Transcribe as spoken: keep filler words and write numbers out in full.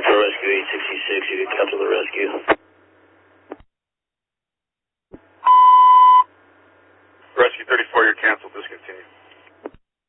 for Rescue eight sixty-six, you can cancel the rescue. Rescue thirty-four, you're canceled, discontinue.